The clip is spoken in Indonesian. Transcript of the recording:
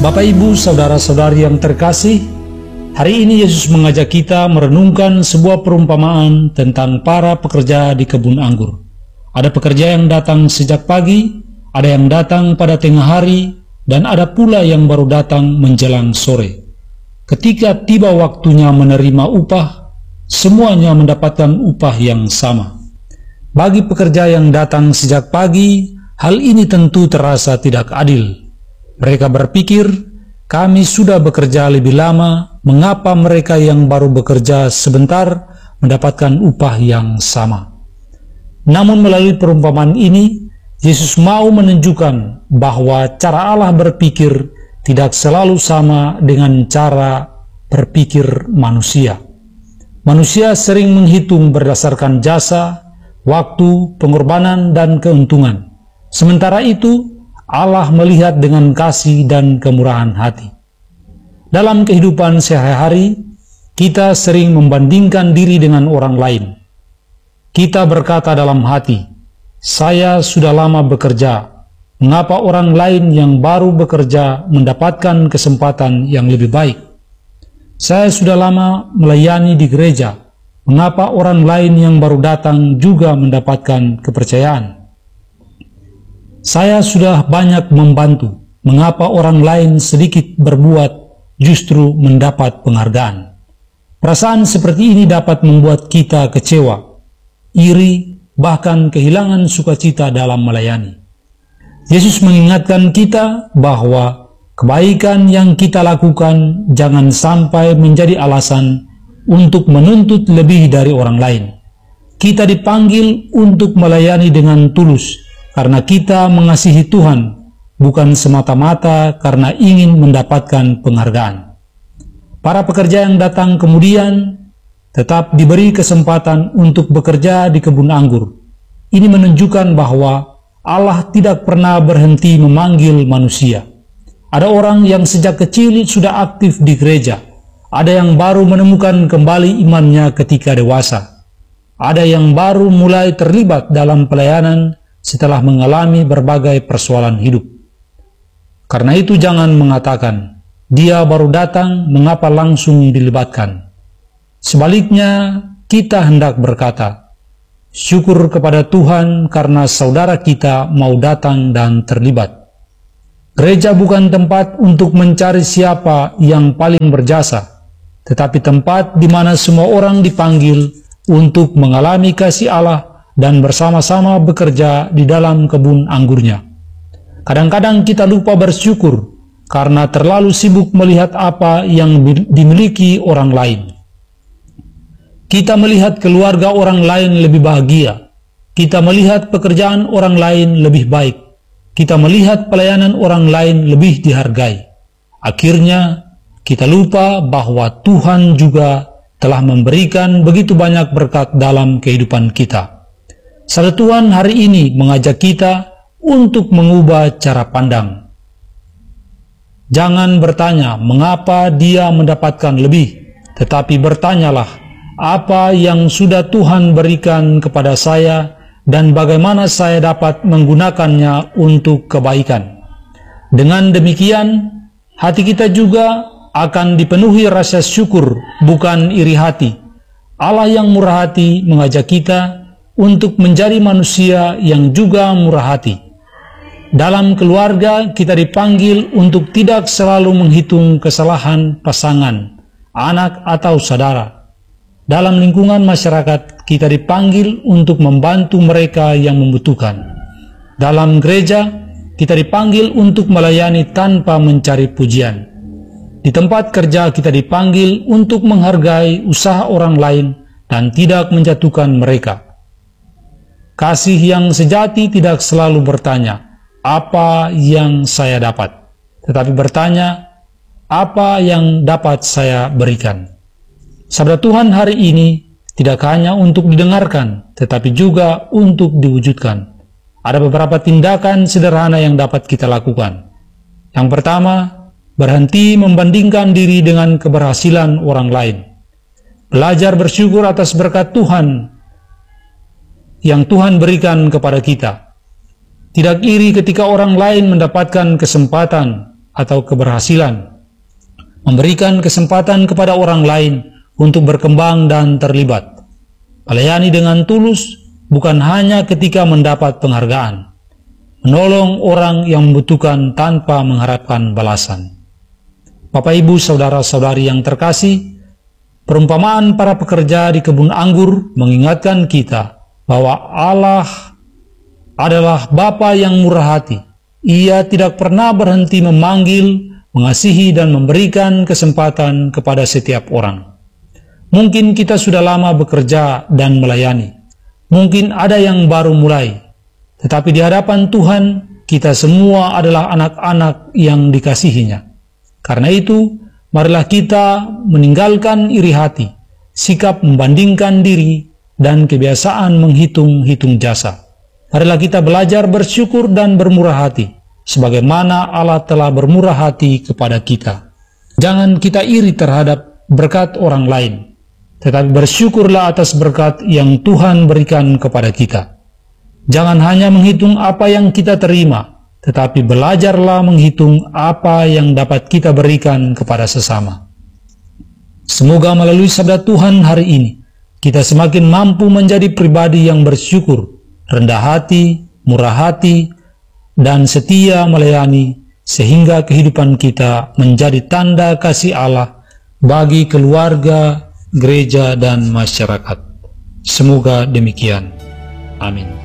Bapak, Ibu, saudara-saudari yang terkasih, hari ini Yesus mengajak kita merenungkan sebuah perumpamaan tentang para pekerja di kebun anggur. Ada pekerja yang datang sejak pagi, ada yang datang pada tengah hari, dan ada pula yang baru datang menjelang sore. Ketika tiba waktunya menerima upah, semuanya mendapatkan upah yang sama. Bagi pekerja yang datang sejak pagi, hal ini tentu terasa tidak adil. Mereka berpikir, kami sudah bekerja lebih lama, mengapa mereka yang baru bekerja sebentar mendapatkan upah yang sama? Namun melalui perumpamaan ini, Yesus mau menunjukkan bahwa cara Allah berpikir tidak selalu sama dengan cara berpikir manusia. Manusia sering menghitung berdasarkan jasa, waktu, pengorbanan, dan keuntungan. Sementara itu, Allah melihat dengan kasih dan kemurahan hati. Dalam kehidupan sehari-hari, kita sering membandingkan diri dengan orang lain. Kita berkata dalam hati, saya sudah lama bekerja, mengapa orang lain yang baru bekerja mendapatkan kesempatan yang lebih baik? Saya sudah lama melayani di gereja, mengapa orang lain yang baru datang juga mendapatkan kepercayaan? Saya sudah banyak membantu, mengapa orang lain sedikit berbuat justru mendapat penghargaan? Perasaan seperti ini dapat membuat kita kecewa, iri, bahkan kehilangan sukacita dalam melayani. Yesus mengingatkan kita bahwa kebaikan yang kita lakukan jangan sampai menjadi alasan untuk menuntut lebih dari orang lain. Kita dipanggil untuk melayani dengan tulus, karena kita mengasihi Tuhan, bukan semata-mata karena ingin mendapatkan penghargaan. Para pekerja yang datang kemudian tetap diberi kesempatan untuk bekerja di kebun anggur. Ini menunjukkan bahwa Allah tidak pernah berhenti memanggil manusia. Ada orang yang sejak kecil sudah aktif di gereja. Ada yang baru menemukan kembali imannya ketika dewasa. Ada yang baru mulai terlibat dalam pelayanan setelah mengalami berbagai persoalan hidup. Karena itu jangan mengatakan, dia baru datang, mengapa langsung dilibatkan? Sebaliknya, kita hendak berkata, syukur kepada Tuhan karena saudara kita mau datang dan terlibat. Gereja bukan tempat untuk mencari siapa yang paling berjasa, tetapi tempat di mana semua orang dipanggil untuk mengalami kasih Allah dan bersama-sama bekerja di dalam kebun anggurnya. Kadang-kadang kita lupa bersyukur karena terlalu sibuk melihat apa yang dimiliki orang lain. Kita melihat keluarga orang lain lebih bahagia. Kita melihat pekerjaan orang lain lebih baik. Kita melihat pelayanan orang lain lebih dihargai. Akhirnya, kita lupa bahwa Tuhan juga telah memberikan begitu banyak berkat dalam kehidupan kita. Sabda Tuhan hari ini mengajak kita untuk mengubah cara pandang. Jangan bertanya mengapa dia mendapatkan lebih, tetapi bertanyalah apa yang sudah Tuhan berikan kepada saya dan bagaimana saya dapat menggunakannya untuk kebaikan. Dengan demikian, hati kita juga akan dipenuhi rasa syukur, bukan iri hati. Allah yang murah hati mengajak kita untuk menjadi manusia yang juga murah hati. Dalam keluarga, kita dipanggil untuk tidak selalu menghitung kesalahan pasangan, anak, atau saudara. Dalam lingkungan masyarakat, kita dipanggil untuk membantu mereka yang membutuhkan. Dalam gereja, kita dipanggil untuk melayani tanpa mencari pujian. Di tempat kerja, kita dipanggil untuk menghargai usaha orang lain dan tidak menjatuhkan mereka. Kasih yang sejati tidak selalu bertanya, apa yang saya dapat? Tetapi bertanya, apa yang dapat saya berikan? Sabda Tuhan hari ini tidak hanya untuk didengarkan, tetapi juga untuk diwujudkan. Ada beberapa tindakan sederhana yang dapat kita lakukan. Yang pertama, berhenti membandingkan diri dengan keberhasilan orang lain. Belajar bersyukur atas berkat Tuhan yang Tuhan berikan kepada kita. Tidak iri ketika orang lain mendapatkan kesempatan atau keberhasilan, memberikan kesempatan kepada orang lain untuk berkembang dan terlibat. Melayani dengan tulus bukan hanya ketika mendapat penghargaan, menolong orang yang membutuhkan tanpa mengharapkan balasan. Bapak, Ibu, saudara-saudari yang terkasih, perumpamaan para pekerja di kebun anggur mengingatkan kita bahwa Allah adalah Bapa yang murah hati. Ia tidak pernah berhenti memanggil, mengasihi, dan memberikan kesempatan kepada setiap orang. Mungkin kita sudah lama bekerja dan melayani. Mungkin ada yang baru mulai. Tetapi di hadapan Tuhan, kita semua adalah anak-anak yang dikasihinya. Karena itu, marilah kita meninggalkan iri hati, sikap membandingkan diri, dan kebiasaan menghitung-hitung jasa. Marilah kita belajar bersyukur dan bermurah hati, sebagaimana Allah telah bermurah hati kepada kita. Jangan kita iri terhadap berkat orang lain, tetapi bersyukurlah atas berkat yang Tuhan berikan kepada kita. Jangan hanya menghitung apa yang kita terima, tetapi belajarlah menghitung apa yang dapat kita berikan kepada sesama. Semoga melalui sabda Tuhan hari ini, kita semakin mampu menjadi pribadi yang bersyukur, rendah hati, murah hati, dan setia melayani, sehingga kehidupan kita menjadi tanda kasih Allah bagi keluarga, gereja, dan masyarakat. Semoga demikian. Amin.